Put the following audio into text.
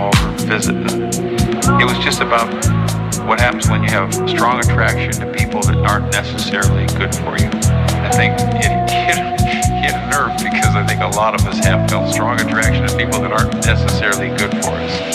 over, visit. It was just about what happens when you have strong attraction to people that aren't necessarily good for you. I think it hit a nerve because I think a lot of us have felt strong attraction to people that aren't necessarily good for us.